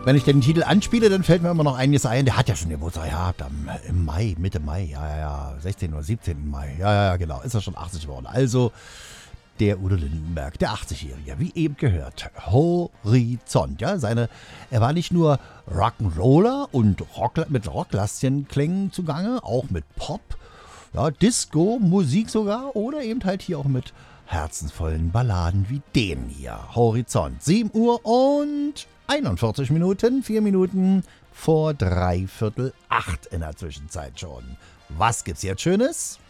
Wenn ich den Titel anspiele, dann fällt mir immer noch einiges ein. Der hat ja schon Geburtstag gehabt, im Mai, Mitte Mai, ja, 16. oder 17. Mai. Ja, genau, ist er schon 80 geworden. Also, der Udo Lindenberg, der 80-Jährige, wie eben gehört. Horizont, ja, er war nicht nur Rock'n'Roller und mit rocklastigen Klängen zugange, auch mit Pop, ja, Disco, Musik sogar oder eben halt hier auch mit herzensvollen Balladen wie den hier. Horizont, 7 Uhr und 41 Minuten, 4 Minuten vor 7:45 in der Zwischenzeit schon. Was gibt's jetzt Schönes?